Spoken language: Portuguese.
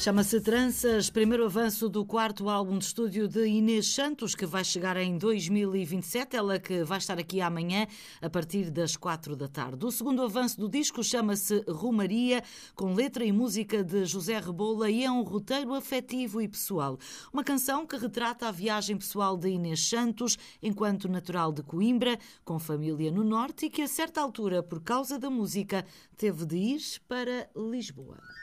Chama-se Tranças, primeiro avanço do quarto álbum de estúdio de Inês Santos, que vai chegar em 2027, ela que vai estar aqui amanhã a partir das 4 da tarde. O segundo avanço do disco chama-se Romaria, com letra e música de José Rebola, e é um roteiro afetivo e pessoal. Uma canção que retrata a viagem pessoal de Inês Santos, enquanto natural de Coimbra, com família no norte, e que a certa altura, por causa da música, teve de ir para Lisboa.